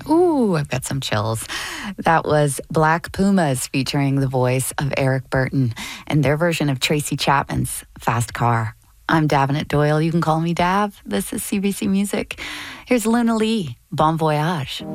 Ooh, I've got some chills. That was Black Pumas featuring the voice of Eric Burton and their version of Tracy Chapman's Fast Car. I'm Davenant Doyle. You can call me Dav. This is CBC Music. Here's Luna Lee, Bon Voyage.